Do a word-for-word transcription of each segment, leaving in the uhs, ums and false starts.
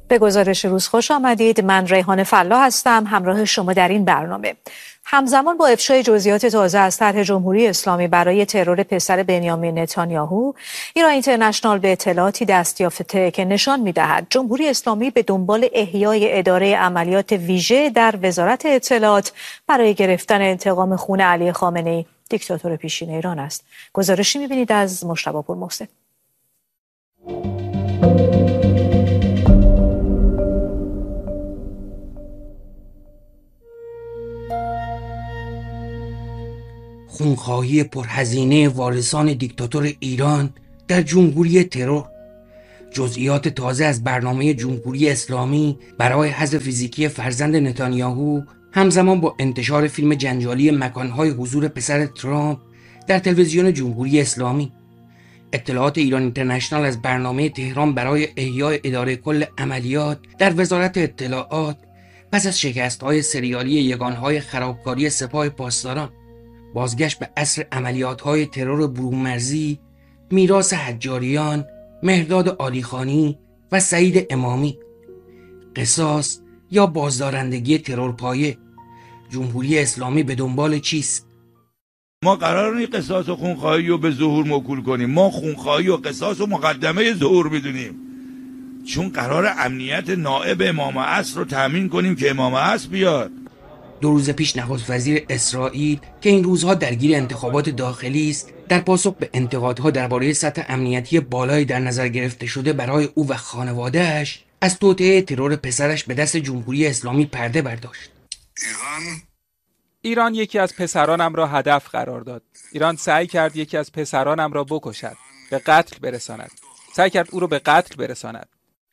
به گزارش روز خوش آمدید. من ریحان فلا هستم همراه شما در این برنامه. همزمان با افشای جزئیات تازه از طرح جمهوری اسلامی برای ترور پسر بنیامین نتانیاهو، ایران اینترنشنال به اطلاعاتی دست یافته که نشان می‌دهد جمهوری اسلامی به دنبال احیای اداره عملیات ویژه در وزارت اطلاعات برای گرفتن انتقام خون علی خامنه‌ای، دیکتاتور پیشین ایران است. گزارشی می‌بینید از مجتبی پورمحسن. خونخواهی پرهزینه وارثان دیکتاتور ایران در جمهوری ترور. جزئیات تازه از برنامه جمهوری اسلامی برای حذف فیزیکی فرزند نتانیاهو همزمان با انتشار فیلم جنجالی مکانهای حضور پسر ترامپ در تلویزیون جمهوری اسلامی. اطلاعات ایران اینترنشنال از برنامه تهران برای احیای اداره کل عملیات در وزارت اطلاعات پس از شکست‌های سریالی یگانهای خرابکاری سپاه پاسداران، بازگشت به عصر عملیات‌های ترور برومرزی، میراث حجاریان، مهرداد عالیخانی و سعید امامی، قصاص یا بازدارندگی ترورپایه. جمهوری اسلامی به دنبال چیست؟ ما قرار نیست قصاص و خونخواهی رو به ظهور موکول کنیم. ما خونخواهی و قصاص و مقدمه ظهور میدونیم، چون قرار امنیت نائب امام عصر رو تامین کنیم که امام عصر بیاد. دو روز پیش نخست وزیر اسرائیل که این روزها درگیر انتخابات داخلی است، در پاسخ به انتقادها درباره سطح امنیتی بالایی در نظر گرفته شده برای او و خانواده‌اش، از توطئه ترور پسرش به دست جمهوری اسلامی پرده برداشت. ایران ایران یکی از پسرانم را هدف قرار داد. ایران سعی کرد یکی از پسرانم را بکشد، به قتل برساند. سعی کرد او را به قتل برساند.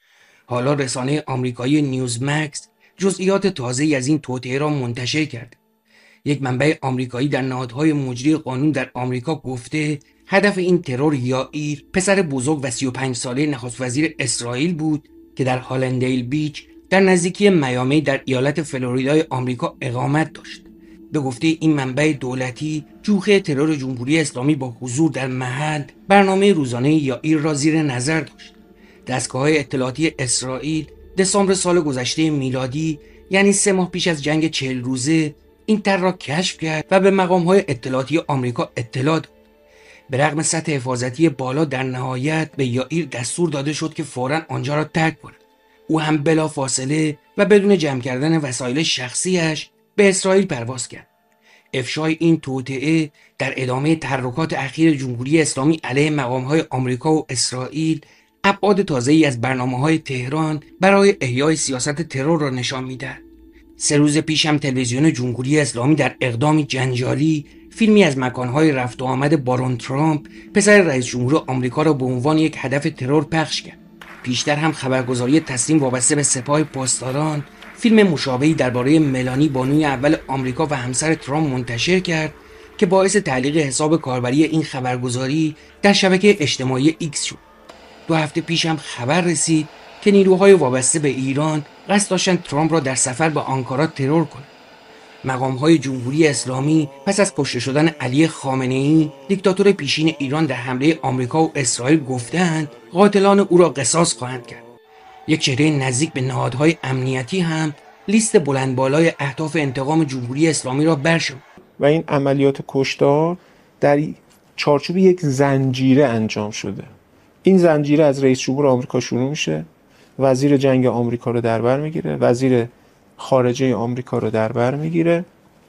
حالا رسانه آمریکایی نیوزمکس جزئیات تازه‌ای از این توطئه را منتشر کرد. یک منبع آمریکایی در نهادهای مجری قانون در آمریکا گفته هدف این ترور یائیر، پسر بزرگ و سی و پنج ساله نخست وزیر اسرائیل بود که در هالندیل بیچ در نزدیکی میامی در ایالت فلوریدای آمریکا اقامت داشت. به گفته این منبع دولتی، جوخه ترور جمهوری اسلامی با حضور در محل برنامه روزانه یائیر را زیر نظر داشت. دستگاه اطلاعاتی اسرائیل دسامبر سال گذشته میلادی، یعنی سه ماه پیش از جنگ چهل روزه، این طرح را کشف کرد و به مقام‌های اطلاعاتی آمریکا اطلاع داد. به رغم سطح حفاظتی بالا، در نهایت به یائیر دستور داده شد که فوراً آنجا را ترک کند. او هم بلا فاصله و بدون جمع کردن وسایل شخصیش به اسرائیل پرواز کرد. افشای این توطئه در ادامه تحرکات اخیر جمهوری اسلامی علیه مقام‌های آمریکا و اسرائیل ابعاد تازه‌ای از برنامه‌های تهران برای احیای سیاست ترور را نشان می‌دهد. سه روز پیش هم تلویزیون جمهوری اسلامی در اقدامی جنجالی فیلمی از مکان‌های رفت و آمد بارون ترامپ، پسر رئیس جمهور آمریکا، را به عنوان یک هدف ترور پخش کرد. پیشتر هم خبرگزاری تسلیم وابسته به سپاه پاسداران فیلم مشابهی درباره ملانی، بانوی اول آمریکا و همسر ترامپ منتشر کرد که باعث تعلیق حساب کاربری این خبرگزاری در شبکه اجتماعی ایکس شد. دو هفته پیش هم خبر رسید که نیروهای وابسته به ایران قصد داشتند ترامپ را در سفر به آنکارا ترور کنند. مقام‌های جمهوری اسلامی پس از کشته شدن علی خامنه‌ای، دیکتاتور پیشین ایران، در حمله آمریکا و اسرائیل گفتند قاتلان او را قصاص خواهند کرد. یک چهره نزدیک به نهادهای امنیتی هم لیست بلند بالای اهداف انتقام جمهوری اسلامی را برشمرد و این عملیات کشتار در چارچوب یک زنجیره انجام شده. این زنجیره از رئیس جمهور آمریکا شروع میشه، وزیر جنگ آمریکا رو در بر میگیره، وزیر خارجه آمریکا رو در بر میگیره،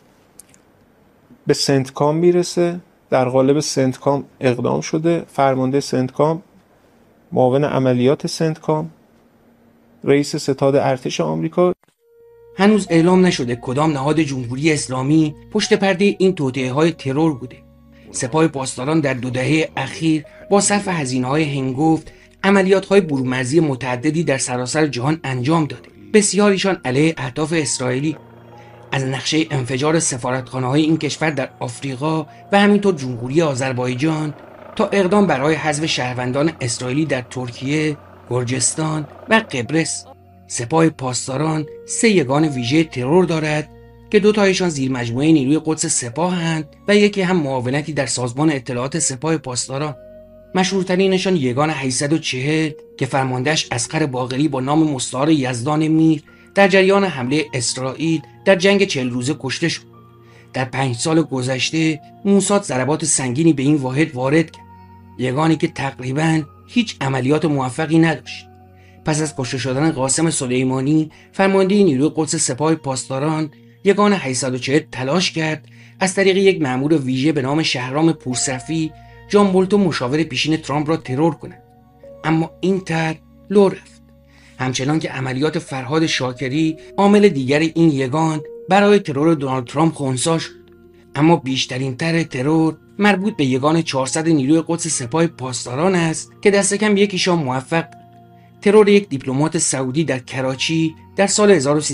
به سنتکام میرسه. در قالب سنتکام اقدام شده، فرمانده سنتکام، معاون عملیات سنتکام، رئیس ستاد ارتش آمریکا. هنوز اعلام نشده کدام نهاد جمهوری اسلامی پشت پرده این توطئه‌های ترور بوده. سپاه پاسداران در دو دهه اخیر با صرف هزینه‌های هنگفت عملیات‌های برومرزی متعددی در سراسر جهان انجام داده، بسیاریشان علیه اهداف اسرائیلی. از نقشه انفجار سفارتخانه‌های این کشور در آفریقا و همینطور جمهوری آذربایجان تا اقدام برای حذف شهروندان اسرائیلی در ترکیه، گرجستان و قبرس. سپاه پاسداران سه یگان ویژه ترور دارد که دو تایشان زیر مجموعه نیروی قدس سپاهند و یکی هم معاونتی در سازمان اطلاعات سپاه پاسداران. مشهورترینشان یگان هشتصد و چهل که فرماندهش اصغر باقری با نام مستعار یزدان میر در جریان حمله اسرائیل در جنگ چهل روزه کشته شد. در پنج سال گذشته موساد ضربات سنگینی به این واحد وارد کرد، یگانی که تقریباً هیچ عملیات موفقی نداشت. پس از کشته شدن قاسم سلیمانی فرمانده نیروی قدس سپاه پاسداران، یگان هشتصد و چهل تلاش کرد از طریق یک مأمور ویژه به نام شهرام پورصفی جان بولتون مشاور پیشین ترامپ را ترور کند، اما این طرح لو رفت. همچنان که عملیات فرهاد شاکری عامل دیگر این یگان برای ترور دونالد ترامپ خنثی شد، اما بیشترین طرح ترور مربوط به یگان چهارصد نیروی قدس سپاه پاسداران است که دست کم یکیشان موفق. ترور یک دیپلمات سعودی در کراچی در سال هزار و سیصد